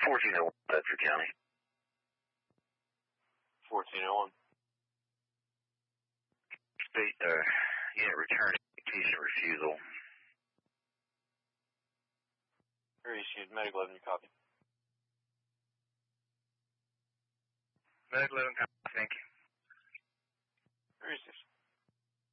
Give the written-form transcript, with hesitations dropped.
1401 Bedford County. 1401. Unit returning patient refusal. Issued Medic 11, you copy. Medic 11, thank you. 36.